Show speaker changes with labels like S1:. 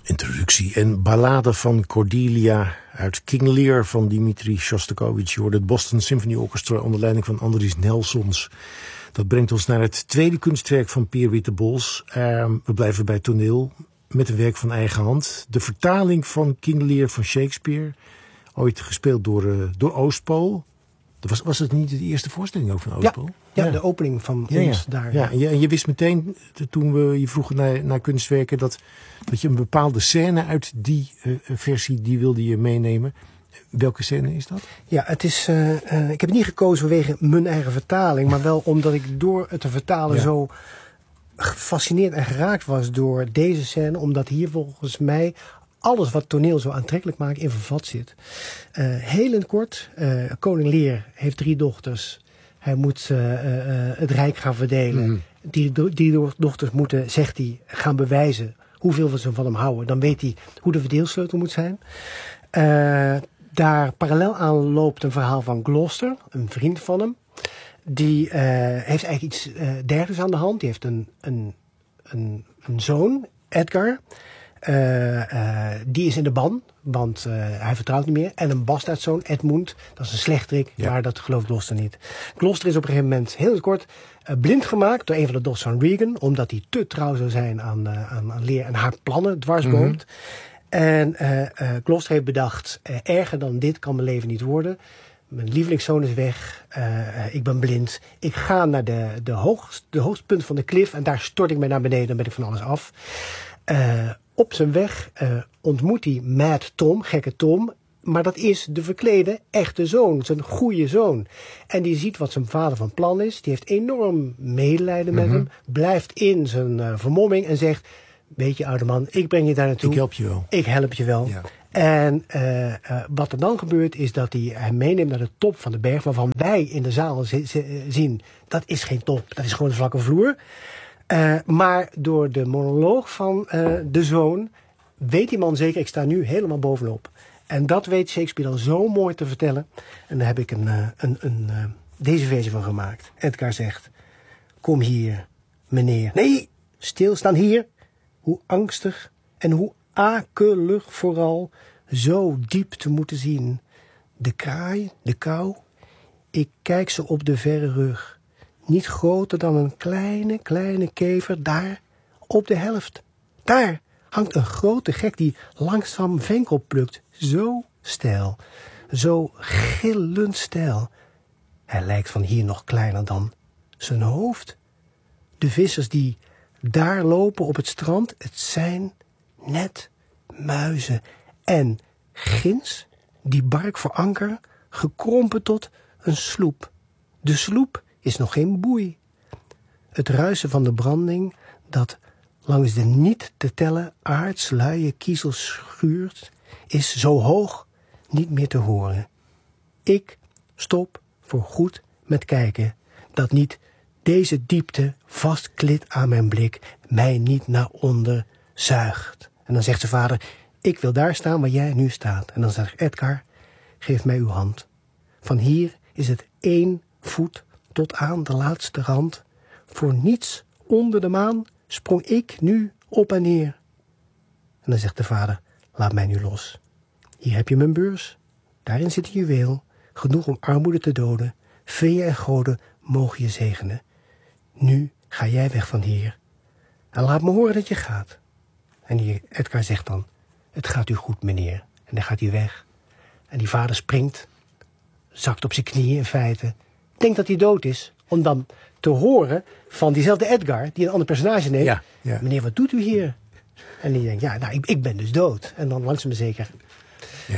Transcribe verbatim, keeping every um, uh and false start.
S1: Introductie en ballade van Cordelia uit King Lear van Dmitri Shostakovich. Je hoorde het Boston Symphony Orchestra onder leiding van Andries Nelsons. Dat brengt ons naar het tweede kunstwerk van Peer Wittebols. Uh, we blijven bij toneel met een werk van eigen hand. De vertaling van King Lear van Shakespeare. Ooit gespeeld door, uh, door Oostpool. Was, was het niet de eerste voorstelling ook van Oostpool?
S2: Ja, ja, de opening van
S1: ja,
S2: ons
S1: ja.
S2: daar.
S1: Ja, en je, en je wist meteen, toen we je vroegen naar, naar kunstwerken, dat, dat je een bepaalde scène uit die uh, versie, die wilde je meenemen. Welke scène is dat?
S2: Ja, het is, uh, uh, ik heb het niet gekozen vanwege mijn eigen vertaling, maar wel omdat ik door het te vertalen ja. zo gefascineerd en geraakt was door deze scène, omdat hier volgens mij alles wat toneel zo aantrekkelijk maakt in vervat zit. Uh, heel in het kort, uh, koning Lear heeft drie dochters. Hij moet uh, uh, het rijk gaan verdelen. Mm. Die, die dochters moeten, zegt hij, gaan bewijzen hoeveel ze van hem houden. Dan weet hij hoe de verdeelsleutel moet zijn. Uh, daar parallel aan loopt een verhaal van Gloucester, een vriend van hem. Die uh, heeft eigenlijk iets uh, dergelijks aan de hand. Die heeft een, een, een, een zoon, Edgar. Uh, uh, die is in de ban, want uh, hij vertrouwt niet meer. En een bastaardzoon, Edmund, dat is een slechterik, ja. maar dat gelooft Gloucester niet. Gloucester is op een gegeven moment, heel kort, uh, blind gemaakt door een van de dochters van Regan, omdat hij te trouw zou zijn aan, uh, aan, aan Lear en haar plannen dwarsboomt. Mm-hmm. En uh, uh, Gloucester heeft bedacht, uh, erger dan dit kan mijn leven niet worden. Mijn lievelingszoon is weg, uh, uh, ik ben blind. Ik ga naar de, de, hoogst, de hoogste punt van de klif en daar stort ik mij naar beneden en ben ik van alles af. Uh, Op zijn weg uh, ontmoet hij Mad Tom, gekke Tom. Maar dat is de verklede echte zoon, zijn goede zoon. En die ziet wat zijn vader van plan is. Die heeft enorm medelijden met mm-hmm. hem. Blijft in zijn uh, vermomming en zegt, weet je oude man, ik breng je daar naartoe.
S1: Ik help je wel.
S2: Ik help je wel. Ja. En uh, uh, wat er dan gebeurt is dat hij hem meeneemt naar de top van de berg. Waarvan wij in de zaal z- z- zien, dat is geen top. Dat is gewoon een vlakke vloer. Uh, maar door de monoloog van uh, de zoon weet die man zeker, ik sta nu helemaal bovenop. En dat weet Shakespeare dan zo mooi te vertellen. En daar heb ik een, uh, een, een, uh, deze versie van gemaakt. Edgar zegt, kom hier, meneer. Nee, stilstaan hier. Hoe angstig en hoe akelig vooral zo diep te moeten zien. De kraai, de kou, ik kijk ze op de verre rug. Niet groter dan een kleine, kleine kever, daar, op de helft. Daar hangt een grote gek die langzaam venkel plukt. Zo stijl, zo gillend stijl. Hij lijkt van hier nog kleiner dan zijn hoofd. De vissers die daar lopen op het strand, het zijn net muizen. En ginds, die bark voor anker, gekrompen tot een sloep. De sloep is nog geen boei. Het ruisen van de branding dat langs de niet te tellen aardsluie kiezel schuurt, is zo hoog niet meer te horen. Ik stop voor goed met kijken, dat niet deze diepte vastklit aan mijn blik, mij niet naar onder zuigt. En dan zegt zijn vader, ik wil daar staan waar jij nu staat. En dan zegt Edgar, geef mij uw hand. Van hier is het één voet tot aan de laatste rand. Voor niets onder de maan sprong ik nu op en neer. En dan zegt de vader, laat mij nu los. Hier heb je mijn beurs. Daarin zit een juweel, genoeg om armoede te doden. Feeën en goden mogen je zegenen. Nu ga jij weg van hier. En laat me horen dat je gaat. En die Edgar zegt dan, het gaat u goed, meneer. En dan gaat hij weg. En die vader springt, zakt op zijn knieën in feite. Denkt dat hij dood is, om dan te horen van diezelfde Edgar, die een ander personage neemt.
S1: Ja, ja.
S2: Meneer, wat doet u hier? En die denkt, ja, nou, ik, ik ben dus dood. En dan langzaam maar zeker